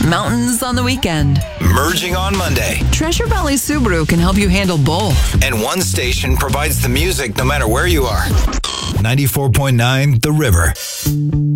mountains on the weekend. Merging on Monday. Treasure Valley Subaru can help you handle both. And one station provides the music no matter where you are. 94.9 The River.